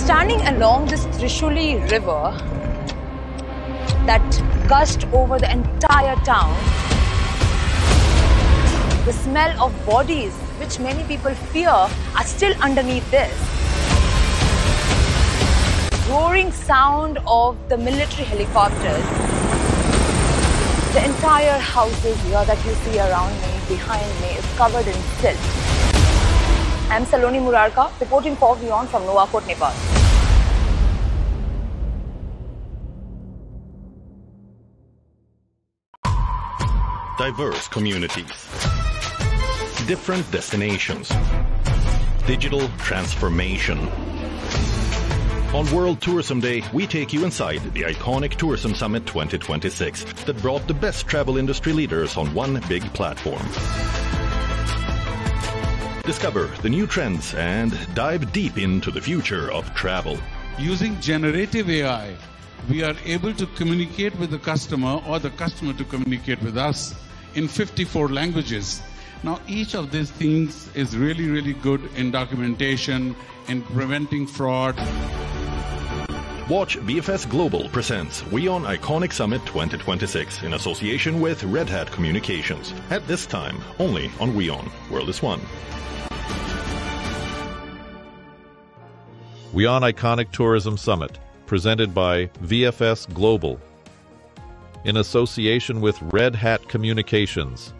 standing along this Trishuli river that gushed over the entire town, the smell of bodies, which many people fear, are still underneath this. Roaring sound of the military helicopters. The entire houses here that you see around me, behind me, is covered in silt. I'm Saloni Murarka, reporting for WION from Nuwakot, Nepal. Diverse communities, different destinations, digital transformation. On World Tourism Day, we take you inside the iconic Tourism Summit 2026 that brought the best travel industry leaders on one big platform. Discover the new trends and dive deep into the future of travel. Using generative AI, we are able to communicate with the customer or the customer to communicate with us in 54 languages. Now, each of these things is really, really good in documentation, in preventing fraud. Watch VFS Global presents WION Iconic Summit 2026 in association with Red Hat Communications. At this time, only on WION. World is One. WION Iconic Tourism Summit, presented by VFS Global, in association with Red Hat Communications.